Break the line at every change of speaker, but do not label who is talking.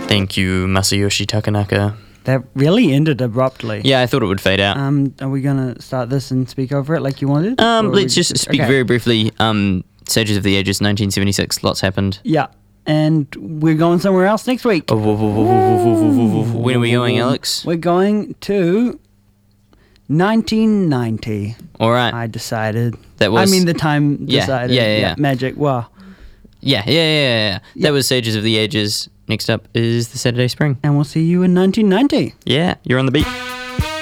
Thank you, Masayoshi Takanaka.
That really ended abruptly.
Yeah, I thought it would fade out.
Are we going to start this and speak over it like you wanted? Or
Let's just speak very briefly. Stages of the Ages, 1976. Lots happened.
Yeah. And we're going somewhere else next week.
When are we going, Alex?
We're going to 1990.
All right.
I decided.
That was.
I mean, the time decided.
Yeah.
Magic. Wow.
Yeah. That was Stages of the Ages. Next up is the Saturday Spring.
And we'll see you in 1990.
Yeah, you're on the beat.